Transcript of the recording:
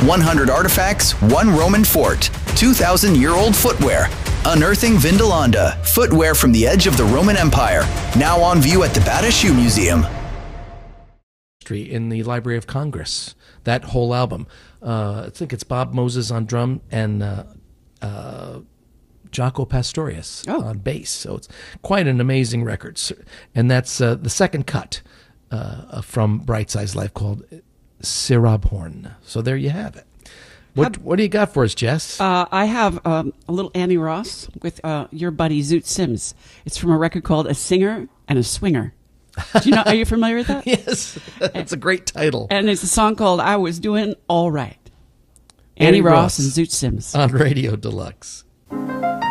100 artifacts, one Roman fort, 2,000-year-old footwear. Unearthing Vindolanda, footwear from the edge of the Roman Empire. Now on view at the Bata Shoe Museum. In the Library of Congress, that whole album. I think it's Bob Moses on drum and Jaco Pastorius on bass. So it's quite an amazing record. And that's the second cut from Bright Size Life called Sirabhorn. So there you have it. What do you got for us, Jess? I have a little Annie Ross with your buddy Zoot Sims. It's from a record called A Singer and a Swinger. Do you know? Are you familiar with that? Yes, it's a great title. And it's a song called I Was Doing All Right. Annie Ross and Zoot Sims. On Radio Deluxe.